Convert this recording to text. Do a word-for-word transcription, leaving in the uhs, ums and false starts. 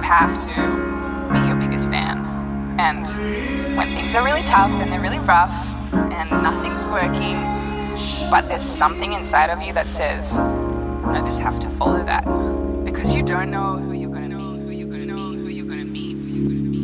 have to be your biggest fan. And when things are really tough and they're really rough and nothing's working, but there's something inside of you that says, I just have to follow that. Because you don't know who you're gonna meet, who you're gonna meet, who you're gonna meet, who you're gonna meet.